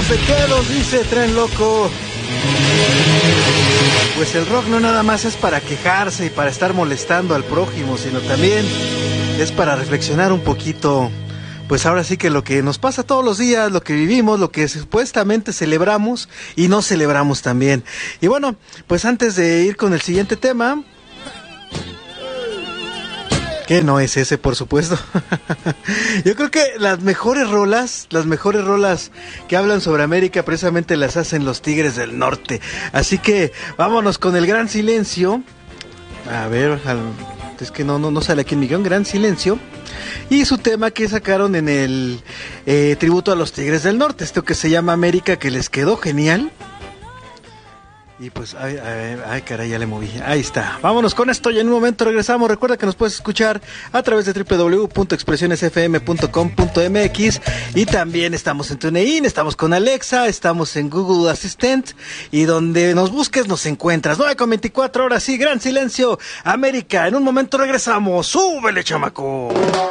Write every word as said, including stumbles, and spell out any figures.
peteados, dice Tren Loco. Pues el rock no nada más es para quejarse y para estar molestando al prójimo, sino también es para reflexionar un poquito. Pues ahora sí que lo que nos pasa todos los días, lo que vivimos, lo que supuestamente celebramos y no celebramos también. Y bueno, pues antes de ir con el siguiente tema, que no es ese, por supuesto. Yo creo que las mejores rolas, las mejores rolas que hablan sobre América precisamente las hacen los Tigres del Norte. Así que vámonos con el Gran Silencio. A ver, es que no, no, no sale aquí en mi guión, Gran Silencio. Y su tema que sacaron en el eh, tributo a los Tigres del Norte, esto que se llama América, que les quedó genial. Y pues, ay, ay, ay, caray, ya le moví. Ahí está. Vámonos con esto y en un momento regresamos. Recuerda que nos puedes escuchar a través de doble u doble u doble u punto expresiones f m punto com punto m x y también estamos en TuneIn, estamos con Alexa, estamos en Google Assistant y donde nos busques nos encuentras. nueve con veinticuatro horas, sí, Gran Silencio, América. En un momento regresamos. ¡Súbele, chamaco!